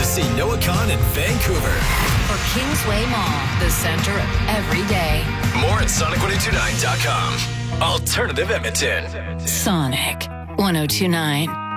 see Noah Khan in Vancouver. For Kingsway Mall, the center of every day. More at Sonic1029.com. Alternative Edmonton. Sonic 1029.